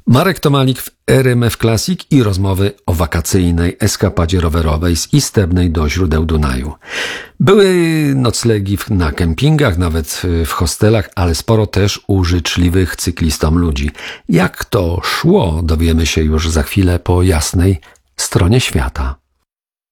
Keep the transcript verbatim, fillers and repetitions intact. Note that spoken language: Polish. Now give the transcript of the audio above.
Marek Tomalik w R M F Classic i rozmowy o wakacyjnej eskapadzie rowerowej z Istebnej do źródeł Dunaju. Były noclegi na kempingach, nawet w hostelach, ale sporo też u życzliwych cyklistom ludzi. Jak to szło, dowiemy się już za chwilę po jasnej stronie świata.